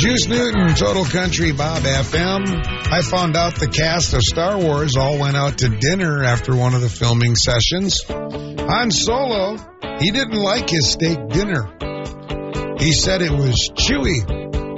Juice Newton, Total Country Bob FM. I found out the cast of Star Wars all went out to dinner after one of the filming sessions. Han Solo, he didn't like his steak dinner. He said it was chewy